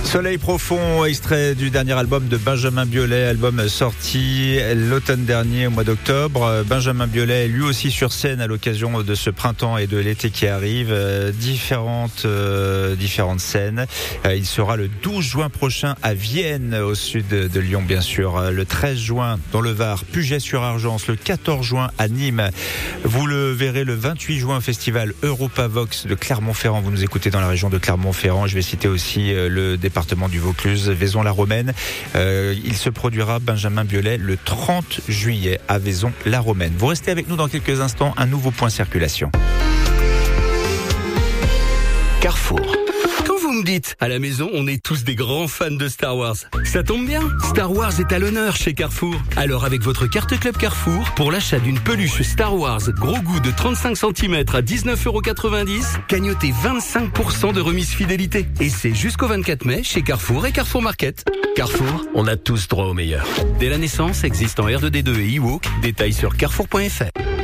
Soleil profond, extrait du dernier album de Benjamin Biolay, album sorti l'automne dernier au mois d'octobre. Benjamin Biolay, lui aussi sur scène à l'occasion de ce printemps et de l'été qui arrive, différentes scènes. Il sera le 12 juin prochain à Vienne, au sud de Lyon bien sûr, le 13 juin dans le Var, Puget-sur-Argence, le 14 juin à Nîmes. Vous le verrez le 28 juin au festival Europavox de Clermont-Ferrand. Vous nous écoutez dans la région de Clermont-Ferrand. Je vais citer aussi le département du Vaucluse, Vaison-la-Romaine. Il se produira, Benjamin Biolay, le 30 juillet à Vaison-la-Romaine. Vous restez avec nous dans quelques instants, un nouveau point circulation. Carrefour. Quand vous me dites, à la maison, on est tous des grands fans de Star Wars. Ça tombe bien, Star Wars est à l'honneur chez Carrefour. Alors avec votre carte Club Carrefour, pour l'achat d'une peluche Star Wars gros goût de 35 cm à 19,90€, cagnotez 25% de remise fidélité. Et c'est jusqu'au 24 mai chez Carrefour et Carrefour Market. Carrefour, on a tous droit au meilleur. Dès la naissance, existe en R2D2 et eWalk. Détails sur carrefour.fr.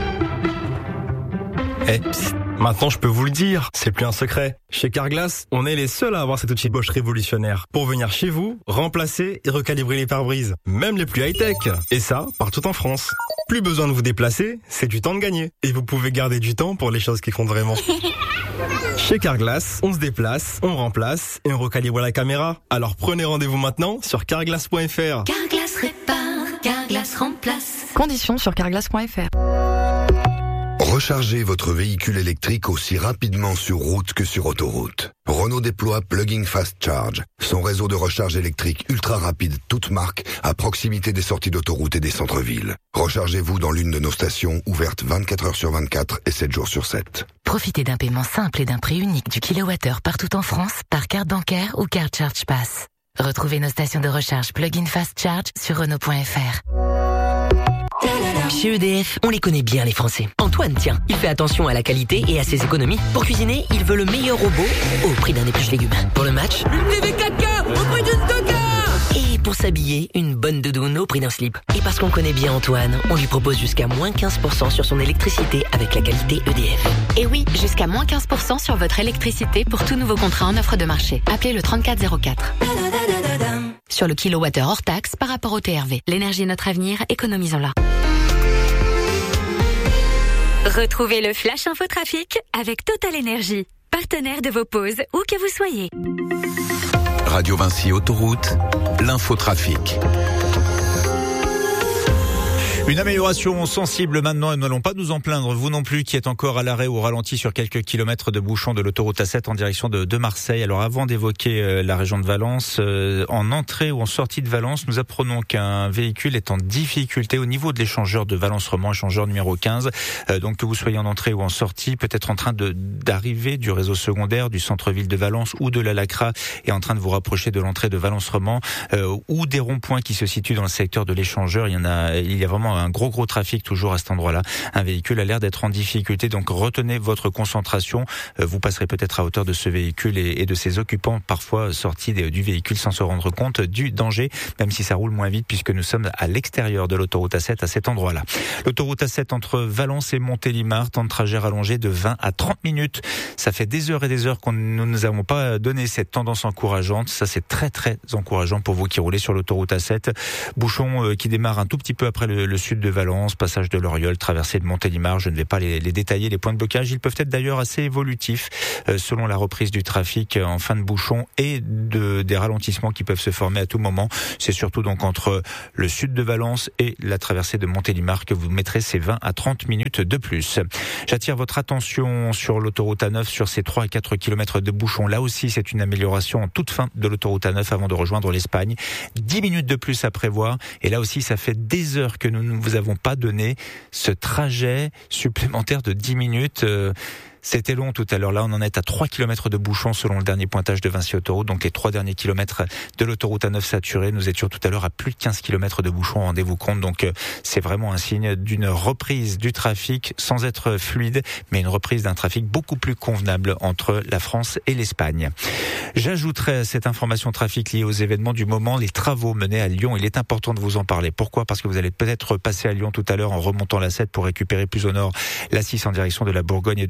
Maintenant, je peux vous le dire, c'est plus un secret. Chez Carglass, on est les seuls à avoir cet outil Bosch révolutionnaire pour venir chez vous, remplacer et recalibrer les pare-brises, même les plus high-tech. Et ça, partout en France. Plus besoin de vous déplacer, c'est du temps de gagner. Et vous pouvez garder du temps pour les choses qui comptent vraiment. Chez Carglass, on se déplace, on remplace et on recalibre la caméra. Alors prenez rendez-vous maintenant sur carglass.fr. Carglass répare, Carglass remplace. Conditions sur carglass.fr. Rechargez votre véhicule électrique aussi rapidement sur route que sur autoroute. Renault déploie Plug-in Fast Charge, son réseau de recharge électrique ultra rapide toute marque à proximité des sorties d'autoroute et des centres-villes. Rechargez-vous dans l'une de nos stations ouvertes 24 heures sur 24 et 7 jours sur 7. Profitez d'un paiement simple et d'un prix unique du kilowattheure partout en France par carte bancaire ou carte Charge Pass. Retrouvez nos stations de recharge Plug-in Fast Charge sur Renault.fr. Chez EDF, on les connaît bien les Français. Antoine, tiens, il fait attention à la qualité et à ses économies. Pour cuisiner, il veut le meilleur robot au prix d'un épluche légumes. Pour le match, une TV 4K au prix d'une Toka. Et pour s'habiller, une bonne doudoune au prix d'un slip. Et parce qu'on connaît bien Antoine, on lui propose jusqu'à moins 15% sur son électricité avec la qualité EDF. Et oui, jusqu'à moins 15% sur votre électricité pour tout nouveau contrat en offre de marché. Appelez le 3404. Sur le kilowattheure hors taxe par rapport au TRV. L'énergie est notre avenir, économisons-la. Retrouvez le Flash Info Trafic avec Total Énergie, partenaire de vos pauses où que vous soyez. Radio Vinci Autoroute, l'infotrafic. Une amélioration sensible maintenant et nous n'allons pas nous en plaindre, vous non plus qui êtes encore à l'arrêt ou au ralenti sur quelques kilomètres de bouchons de l'autoroute A7 en direction de Marseille. Alors avant d'évoquer la région de Valence, en entrée ou en sortie de Valence, nous apprenons qu'un véhicule est en difficulté au niveau de l'échangeur de Valence-Romand, échangeur numéro 15. Donc que vous soyez en entrée ou en sortie, peut-être en train d'arriver du réseau secondaire du centre-ville de Valence ou de la Lacra et en train de vous rapprocher de l'entrée de Valence-Romand ou des ronds-points qui se situent dans le secteur de l'échangeur. Il y a vraiment un gros trafic toujours à cet endroit-là. Un véhicule a l'air d'être en difficulté, donc retenez votre concentration. Vous passerez peut-être à hauteur de ce véhicule et de ses occupants, parfois sortis du véhicule sans se rendre compte du danger, même si ça roule moins vite puisque nous sommes à l'extérieur de l'autoroute A7 à cet endroit-là. L'autoroute A7 entre Valence et Montélimar, temps de trajet rallongé de 20 à 30 minutes. Ça fait des heures et des heures que nous ne nous avons pas donné cette tendance encourageante. Ça, c'est très encourageant pour vous qui roulez sur l'autoroute A7. Bouchon qui démarre un tout petit peu après le sud de Valence, passage de l'Oriol, traversée de Montélimar. Je ne vais pas les détailler, les points de blocage. Ils peuvent être d'ailleurs assez évolutifs selon la reprise du trafic en fin de bouchon et des ralentissements qui peuvent se former à tout moment. C'est surtout donc entre le sud de Valence et la traversée de Montélimar que vous mettrez ces 20 à 30 minutes de plus. J'attire votre attention sur l'autoroute A9, sur ces 3 à 4 kilomètres de bouchon. Là aussi, c'est une amélioration en toute fin de l'autoroute A9 avant de rejoindre l'Espagne. 10 minutes de plus à prévoir. Et là aussi, ça fait des heures que nous ne vous avons pas donné ce trajet supplémentaire de 10 minutes. C'était long tout à l'heure. Là, on en est à 3 km de bouchons selon le dernier pointage de Vinci Autoroute. Donc les 3 derniers kilomètres de l'autoroute A9 saturée. Nous étions tout à l'heure à plus de 15 km de bouchons, rendez-vous compte. Donc c'est vraiment un signe d'une reprise du trafic sans être fluide, mais une reprise d'un trafic beaucoup plus convenable entre la France et l'Espagne. J'ajouterai à cette information trafic liée aux événements du moment les travaux menés à Lyon. Il est important de vous en parler. Pourquoi ? Parce que vous allez peut-être passer à Lyon tout à l'heure en remontant la 7 pour récupérer plus au nord la 6 en direction de la Bourgogne et de Paris,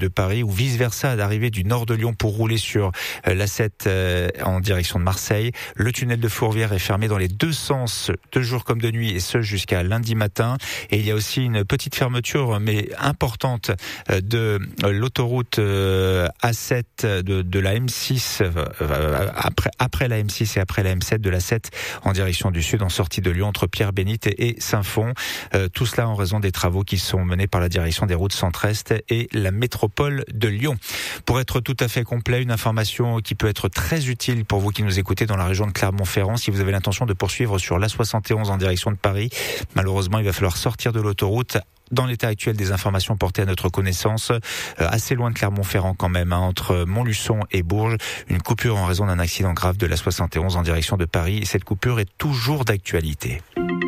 ou vice-versa d'arriver du nord de Lyon pour rouler sur l'A7 en direction de Marseille. Le tunnel de Fourvière est fermé dans les deux sens, de jour comme de nuit, et ce jusqu'à lundi matin. Et il y a aussi une petite fermeture, mais importante, de l'autoroute A7 de la M6, après la M6 et après la M7 de la 7 en direction du sud, en sortie de Lyon, entre Pierre-Bénite et Saint-Fond. Tout cela en raison des travaux qui sont menés par la direction des routes centre-est et la métropole de Lyon. Pour être tout à fait complet, une information qui peut être très utile pour vous qui nous écoutez dans la région de Clermont-Ferrand, si vous avez l'intention de poursuivre sur l'A71 en direction de Paris, malheureusement, il va falloir sortir de l'autoroute. Dans l'état actuel des informations portées à notre connaissance, assez loin de Clermont-Ferrand quand même, entre Montluçon et Bourges, une coupure en raison d'un accident grave de l'A71 en direction de Paris. Et cette coupure est toujours d'actualité.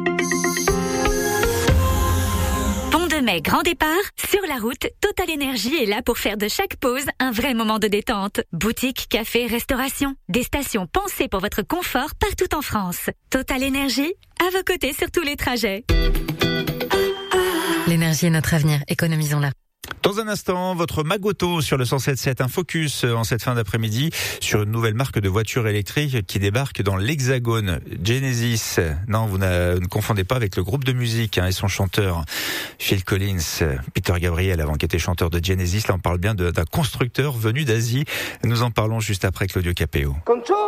Pont de Mai, grand départ. Sur la route, Total Énergie est là pour faire de chaque pause un vrai moment de détente. Boutique, café, restauration. Des stations pensées pour votre confort partout en France. Total Énergie, à vos côtés sur tous les trajets. L'énergie est notre avenir, économisons-la. Dans un instant, votre Magoto sur le 107.7, un focus en cette fin d'après-midi sur une nouvelle marque de voitures électriques qui débarque dans l'Hexagone. Genesis. Non, vous ne confondez pas avec le groupe de musique et son chanteur Phil Collins. Peter Gabriel, avant qu'il était chanteur de Genesis, là on parle bien d'un constructeur venu d'Asie. Nous en parlons juste après Claudio Capéo.